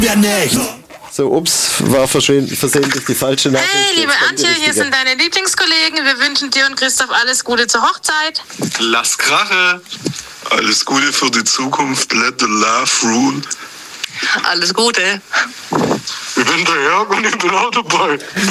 Ja, nicht. So, ups, war versehentlich die falsche Nachricht. Hey, liebe Antje, hier sind deine Lieblingskollegen. Wir wünschen dir und Christoph alles Gute zur Hochzeit. Lass krache. Alles Gute für die Zukunft. Let the love rule. Alles Gute. Ich bin der Jörg und ich bin auch dabei.